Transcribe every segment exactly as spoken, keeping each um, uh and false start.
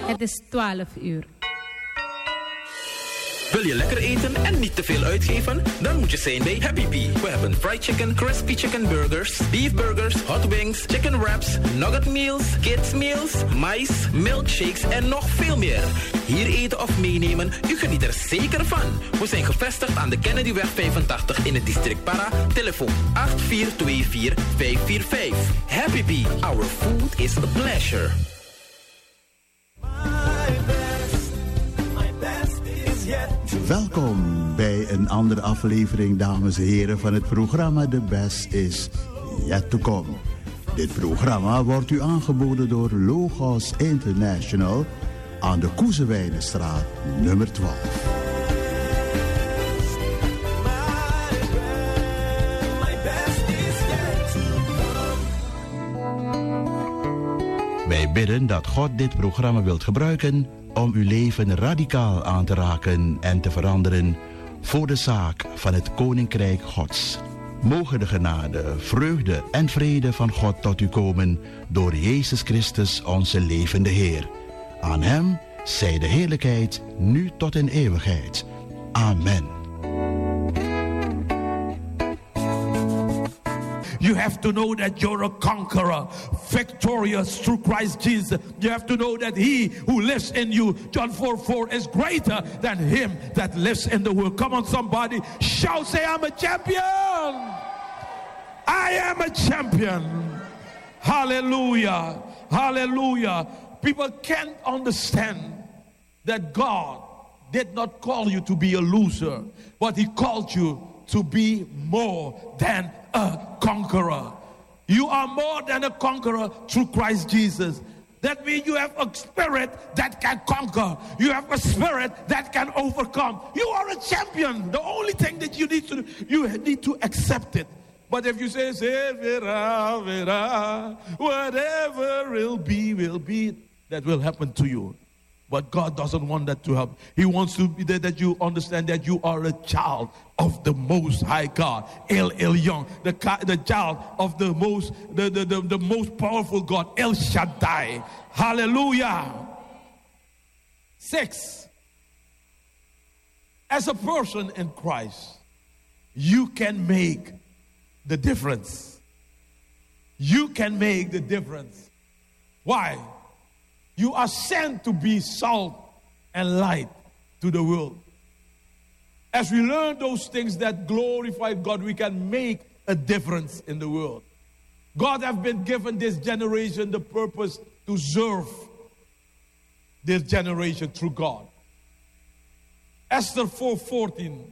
Het is twaalf uur. Wil je lekker eten en niet te veel uitgeven? Dan moet je zijn bij Happy Bee. We hebben fried chicken, crispy chicken burgers, beef burgers, hot wings, chicken wraps, nugget meals, kids meals, mais, milkshakes en nog veel meer. Hier eten of meenemen, u geniet er zeker van. We zijn gevestigd aan de Kennedyweg vijfentachtig in het district Para. Telefoon acht vier twee vier vijf vier vijf. Happy Bee, our food is a pleasure. Welkom bij een andere aflevering, dames en heren, van het programma The Best is Yet to Come. Dit programma wordt u aangeboden door Logos International aan de Koezewijnenstraat nummer twaalf. Wij bidden dat God dit programma wilt gebruiken om uw leven radicaal aan te raken en te veranderen voor de zaak van het Koninkrijk Gods. Mogen de genade, vreugde en vrede van God tot u komen door Jezus Christus, onze levende Heer. Aan Hem zij de heerlijkheid nu tot in eeuwigheid. Amen. You have to know that you're a conqueror, victorious through Christ Jesus. You have to know that He who lives in you, John four four, is greater than him that lives in the world. Come on, somebody, shout, say, I'm a champion. I am a champion. Hallelujah. Hallelujah. People can't understand that God did not call you to be a loser, but He called you to be more than a conqueror. You are more than a conqueror through Christ Jesus. That means you have a spirit that can conquer. You have a spirit that can overcome. You are a champion. The only thing that you need to do, you need to accept it. But if you say, say vera, vera, whatever will be, will be, that will happen to you. But God doesn't want that to happen. He wants to be there that you understand that you are a child of the Most High God, El Elyon, the the child of the most the, the, the, the most powerful God, El Shaddai. Hallelujah. Six. As a person in Christ, you can make the difference. You can make the difference. Why? You are sent to be salt and light to the world. As we learn those things that glorify God, we can make a difference in the world. God has been given this generation the purpose to serve this generation through God. Esther four fourteen.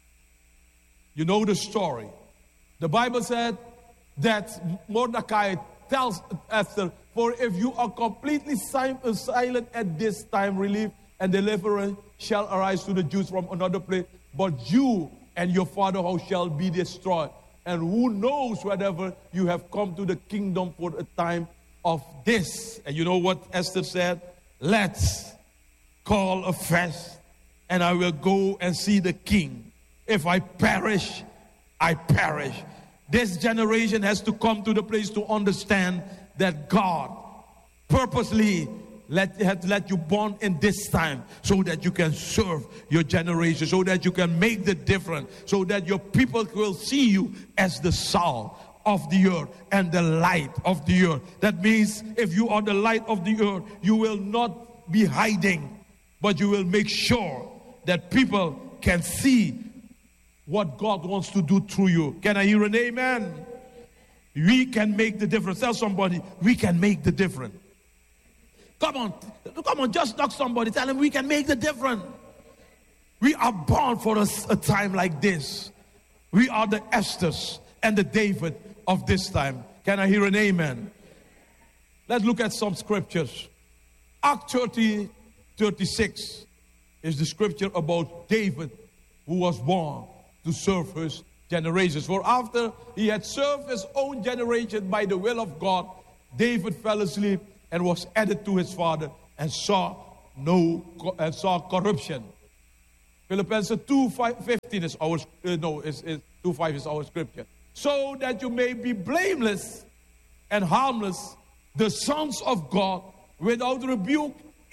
You know the story. The Bible said that Mordecai tells Esther, for if you are completely silent at this time, relief and deliverance shall arise to the Jews from another place, but you and your father's house shall be destroyed. And who knows whether you have come to the kingdom for a time of this. And you know what Esther said? Let's call a fast, and I will go and see the king. If I perish, I perish. This generation has to come to the place to understand that God purposely let, had let you born in this time so that you can serve your generation, so that you can make the difference, so that your people will see you as the salt of the earth and the light of the earth. That means if you are the light of the earth, you will not be hiding, but you will make sure that people can see what God wants to do through you. Can I hear an amen? We can make the difference. Tell somebody, we can make the difference. Come on, come on, just knock somebody. Tell them we can make the difference. We are born for a, a time like this. We are the Esthers and the David of this time. Can I hear an amen? Let's look at some scriptures. Acts thirty, thirty-six is the scripture about David who was born to serve his generations. For after he had served his own generation by the will of God, David fell asleep and was added to his father and saw no and saw corruption. Philippians two fifteen is our uh, no is, is two five is our scripture. So that you may be blameless and harmless, the sons of God, without rebuke,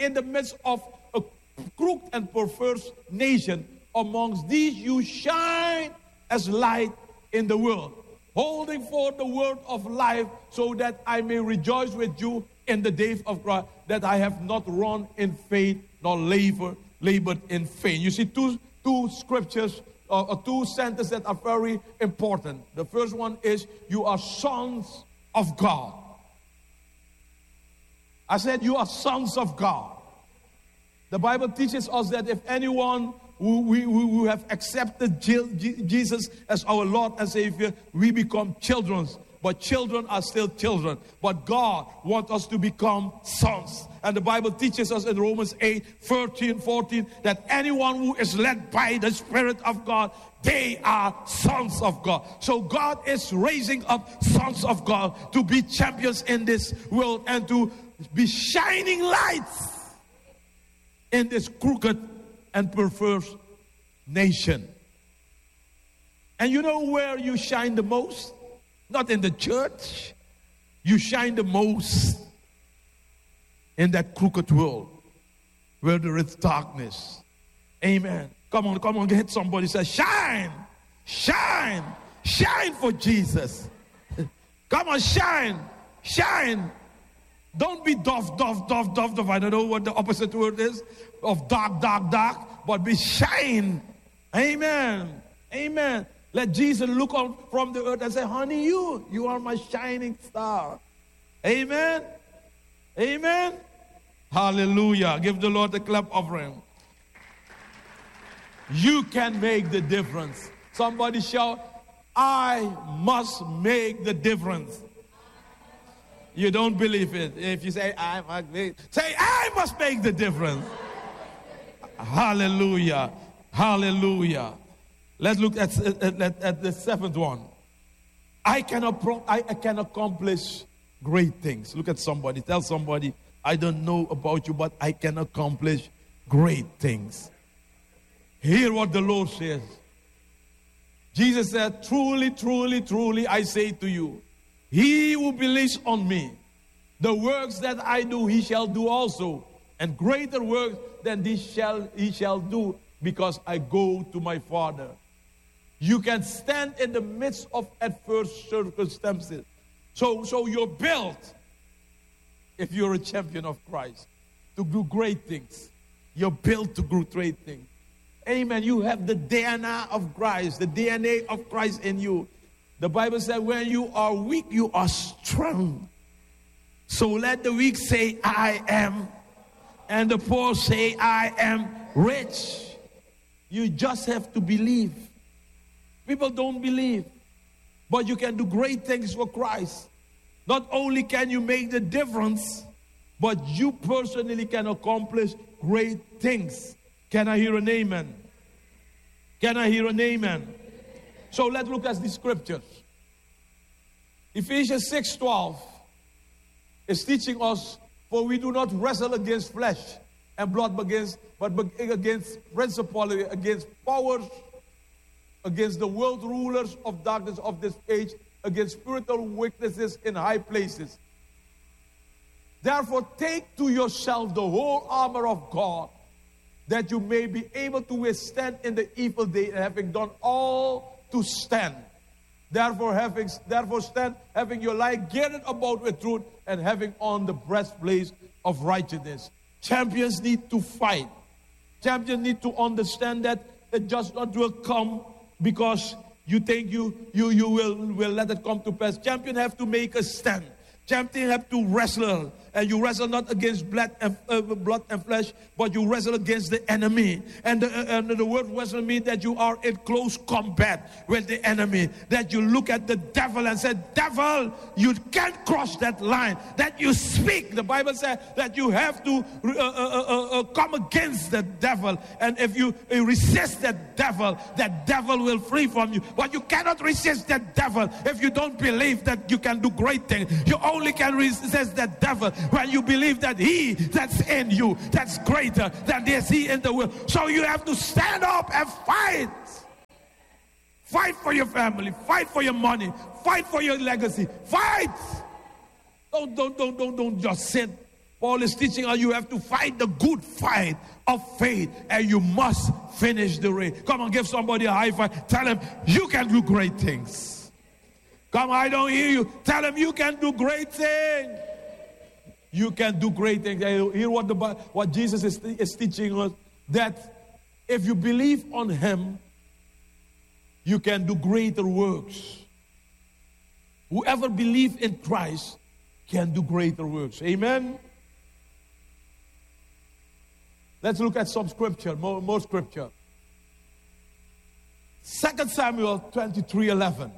in the midst of a crooked and perverse nation. Amongst these you shine as light in the world, holding forth the word of life, so that I may rejoice with you in the day of Christ, that I have not run in faith nor labor, labored in vain. You see two, two scriptures, uh, or two sentences that are very important. The first one is, you are sons of God. I said you are sons of God. The Bible teaches us that if anyone who, we, who have accepted Jesus as our Lord and Savior, we become children. But children are still children. But God wants us to become sons. And the Bible teaches us in Romans eight, thirteen, fourteen, that anyone who is led by the Spirit of God, they are sons of God. So God is raising up sons of God to be champions in this world and to be shining lights in this crooked and perverse nation. And you know where you shine the most? Not in the church. You shine the most in that crooked world where there is darkness. Amen. Come on, come on, get somebody say, shine, shine, shine for Jesus. Come on, shine, shine. Don't be doff, doff, doff, doff, doff. I don't know what the opposite word is of dark, dark, dark, but be shine. Amen. Amen. Let Jesus look on from the earth and say, honey, you, you are my shining star. Amen. Amen. Hallelujah. Give the Lord a clap offering. You can make the difference. Somebody shout, I must make the difference. You don't believe it. If you say, I must make, say, I must make the difference. Hallelujah. Hallelujah. Let's look at, at, at the seventh one. I can, I can accomplish great things. Look at somebody. Tell somebody, I don't know about you, but I can accomplish great things. Hear what the Lord says. Jesus said, truly, truly, truly, I say to you, he who believes on me, the works that I do, he shall do also. And greater works than these shall he shall do, because I go to my Father. You can stand in the midst of adverse circumstances. So, so you're built, if you're a champion of Christ, to do great things. You're built to do great things. Amen. You have the D N A of Christ, the D N A of Christ in you. The Bible says, when you are weak, you are strong. So let the weak say, I am. And the poor say, I am rich. You just have to believe. People don't believe. But you can do great things for Christ. Not only can you make the difference, but you personally can accomplish great things. Can I hear an amen? Can I hear an amen? So let's look at the scriptures. Ephesians six twelve is teaching us, for we do not wrestle against flesh and blood, but against, but against principalities, against powers, against the world rulers of darkness of this age, against spiritual weaknesses in high places. Therefore, take to yourself the whole armor of God, that you may be able to withstand in the evil day, and having done all to stand. Therefore, having therefore stand, having your life girded about with truth, and having on the breastplate of righteousness. Champions need to fight. Champions need to understand that it just not will come because you think you you you will, will let it come to pass. Champions have to make a stand. Champions have to wrestle. And you wrestle not against blood and, uh, blood and flesh, but you wrestle against the enemy. And the, uh, and the word wrestle means that you are in close combat with the enemy. That you look at the devil and say, devil, you can't cross that line. That you speak. The Bible says that you have to uh, uh, uh, uh, come against the devil. And if you uh, resist that devil, that devil will flee from you. But you cannot resist that devil if you don't believe that you can do great things. You only can resist that devil when you believe that he that's in you, that's greater than there's he in the world. So you have to stand up and fight. Fight for your family. Fight for your money. Fight for your legacy. Fight. Don't, don't, don't, don't, don't just sit Paul is teaching us you have to fight the good fight of faith, and you must finish the race. Come on, give somebody a high five. Tell them you can do great things. Come on, I don't hear you. Tell them you can do great things. You can do great things. Hear what the what Jesus is, is teaching us, that if you believe on him, you can do greater works. Whoever believes in Christ can do greater works. Amen. Let's look at some scripture, more, more scripture. Second Samuel twenty-three eleven.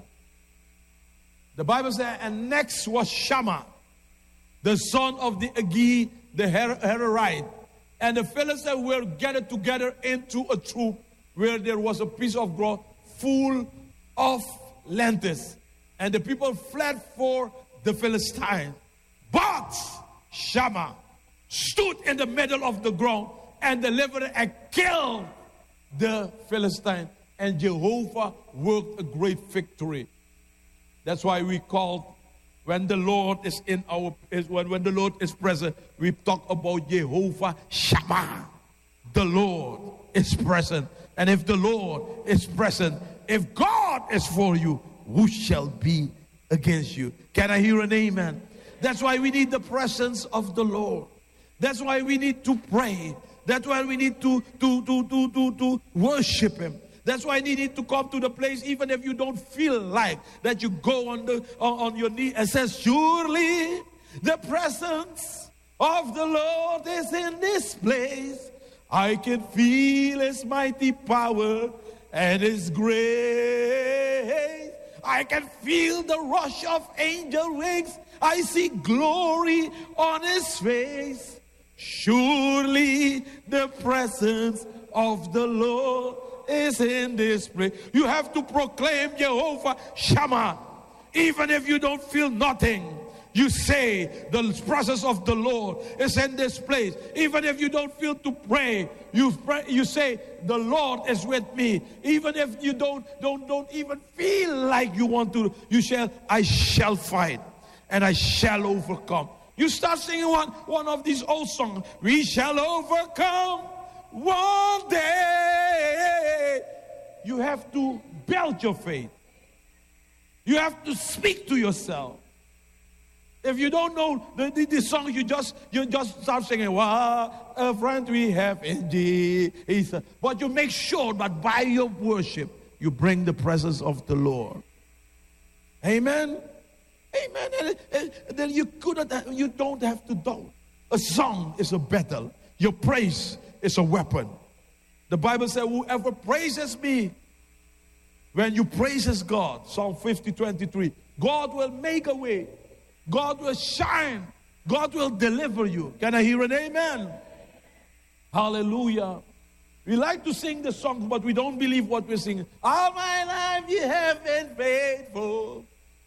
The Bible says, and next was Shammah, the son of the Agi, the Her- Herorite. And the Philistines were gathered together into a troop where there was a piece of ground full of lentils. And the people fled for the Philistines. But Shammah stood in the middle of the ground and delivered and killed the Philistine. And Jehovah worked a great victory. That's why we call, when the Lord is in our, is when, when the Lord is present, we talk about Jehovah Shammah. The Lord is present. And if the Lord is present, if God is for you, who shall be against you? Can I hear an amen? That's why we need the presence of the Lord. That's why we need to pray. That's why we need to, to, to, to, to, to worship him. That's why you need to come to the place, even if you don't feel like that, you go on the on, on your knee and says, surely the presence of the Lord is in this place. I can feel his mighty power and his grace. I can feel the rush of angel wings. I see glory on his face. Surely the presence of the Lord is in this place. You have to proclaim Jehovah Shammah. Even if you don't feel nothing, you say the presence of the Lord is in this place. Even if you don't feel to pray, you pray, you say the Lord is with me. Even if you don't don't don't even feel like you want to, you shall I shall fight and I shall overcome. You start singing one one of these old songs. We shall overcome one day. You have to build your faith. You have to speak to yourself. If you don't know the, the, the song, you just you just start singing, what a friend we have in Jesus. But you make sure that by your worship, you bring the presence of the Lord. Amen. Amen. And, and, and then you couldn't, you don't have to doubt. A song is a battle. Your praise is a weapon. The Bible says, whoever praises me, when you praises God, Psalm fifty, twenty-three, God will make a way. God will shine. God will deliver you. Can I hear an amen? Hallelujah. We like to sing the songs, but we don't believe what we're singing. All my life you have been faithful.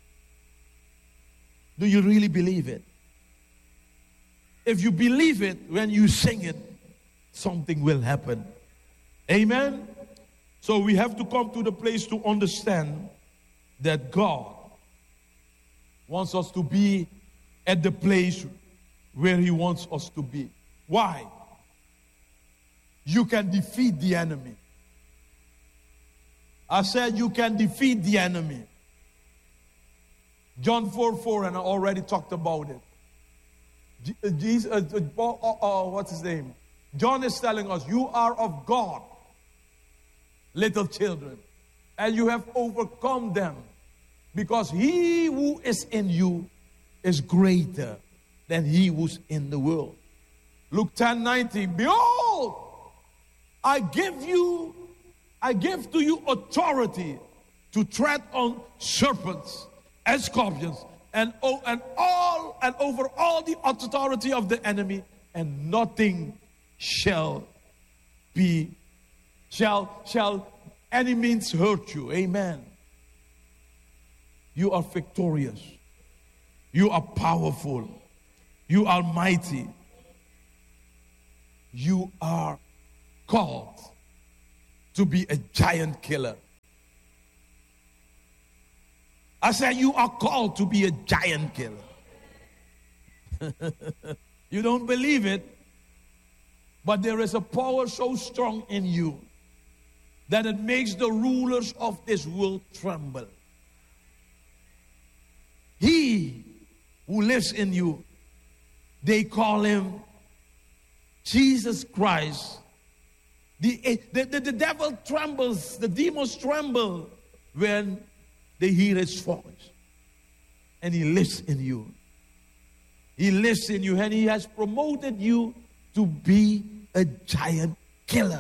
Do you really believe it? If you believe it, when you sing it, something will happen. Amen? So we have to come to the place to understand that God wants us to be at the place where he wants us to be. Why? You can defeat the enemy. I said you can defeat the enemy. John four four, and I already talked about it. Jesus, uh, uh, uh, uh, what's his name? John is telling us, you are of God, little children, and you have overcome them, because he who is in you is greater than he who's in the world. Luke ten nineteen, behold, I give you, I give to you authority to tread on serpents and scorpions and, oh, and all and over all the authority of the enemy, and nothing shall be shall shall any means hurt you. Amen. You are victorious. You are powerful. You are mighty. You are called to be a giant killer. I said you are called to be a giant killer. You don't believe it, but there is a power so strong in you that it makes the rulers of this world tremble. He who lives in you, they call him Jesus Christ. The, the, the, the devil trembles, the demons tremble when they hear his voice. And he lives in you. He lives in you, and he has promoted you to be a giant killer.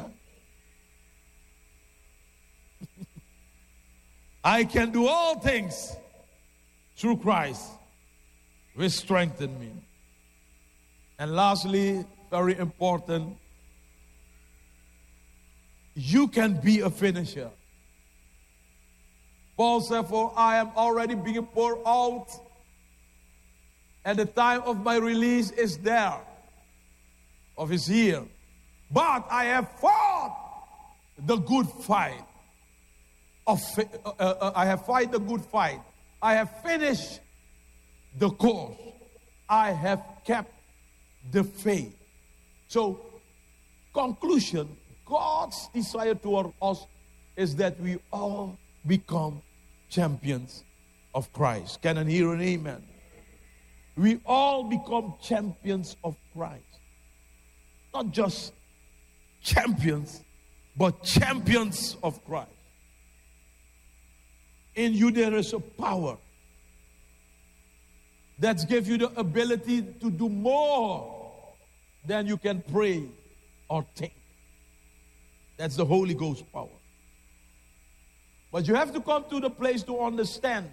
I can do all things through Christ, which strengthen me. And lastly, very important, you can be a finisher. Paul said, for I am already being poured out, and the time of my release is there, of is here. But I have fought the good fight. Of, uh, uh, I have fought the good fight. I have finished the course. I have kept the faith. So, conclusion, God's desire toward us is that we all become champions of Christ. Can I hear an amen? We all become champions of Christ. Not just champions, but champions of Christ. In you there is a power that gives you the ability to do more than you can pray or think. That's the Holy Ghost power. But you have to come to the place to understand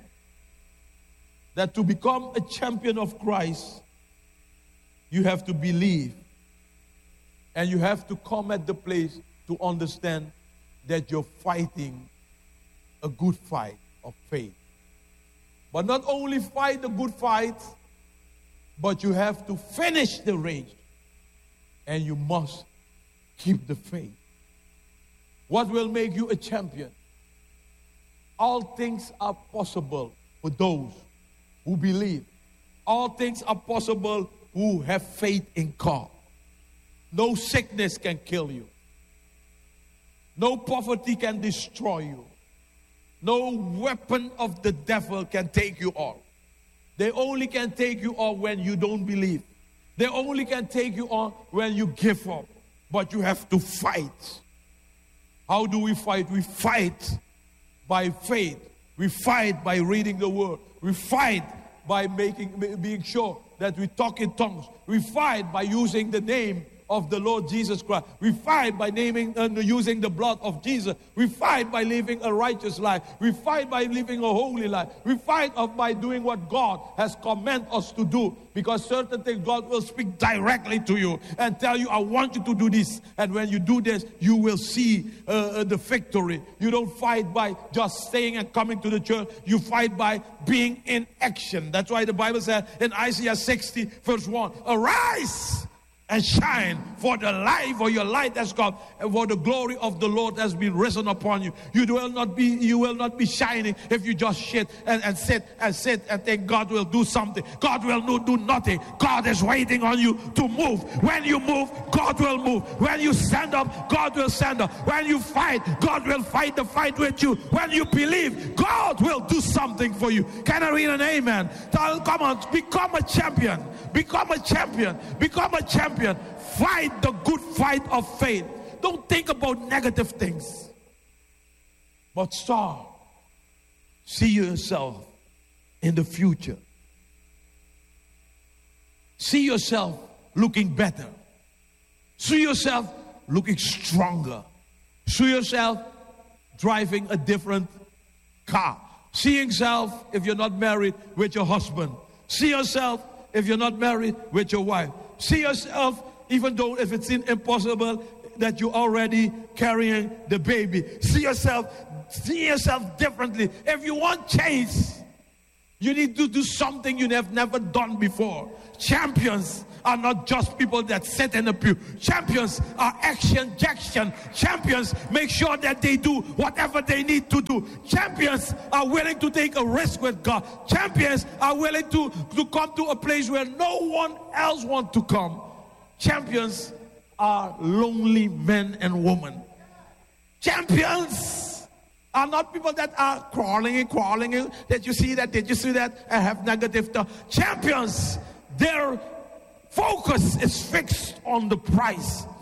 that to become a champion of Christ, you have to believe. And you have to come at the place to understand that you're fighting a good fight of faith. But not only fight the good fight, but you have to finish the race. And you must keep the faith. What will make you a champion? All things are possible for those who believe. All things are possible who have faith in God. No sickness can kill you. No poverty can destroy you. No weapon of the devil can take you off. They only can take you off when you don't believe. They only can take you on when you give up. But you have to fight. How do we fight? We fight by faith. We fight by reading the word. We fight by making, being sure that we talk in tongues. We fight by using the name of the Lord Jesus Christ. We fight by naming and using the blood of Jesus. We fight by living a righteous life. We fight by living a holy life. We fight of by doing what God has commanded us to do. Because certain things God will speak directly to you and tell you, I want you to do this. And when you do this, you will see uh, the victory. You don't fight by just staying and coming to the church. You fight by being in action. That's why the Bible says in Isaiah sixty verse one, arise and shine, for the light, for your light has come, and for the glory of the Lord has been risen upon you. You will not be, you will not be shining if you just sit and, and sit and sit and think God will do something. God will not do nothing. God is waiting on you to move. When you move, God will move. When you stand up, God will stand up. When you fight, God will fight the fight with you. When you believe, God will do something for you. Can I read an amen? Come on, become a champion. Become a champion. Become a champion. Fight the good fight of faith. Don't think about negative things. But start. See yourself in the future. See yourself looking better. See yourself looking stronger. See yourself driving a different car. See yourself, if you're not married, with your husband. See yourself, if you're not married, with your wife. See yourself, even though if it's impossible, that you're already carrying the baby. See yourself, see yourself differently. If you want change, you need to do something you have never done before. Champions are not just people that sit in the pew. Champions are action Jackson. Champions make sure that they do whatever they need to do. Champions are willing to take a risk with God. Champions are willing to, to come to a place where no one else wants to come. Champions are lonely men and women. Champions are not people that are crawling and crawling and that you see that, did you see that, and have negative thought. Champions, their focus is fixed on the prize.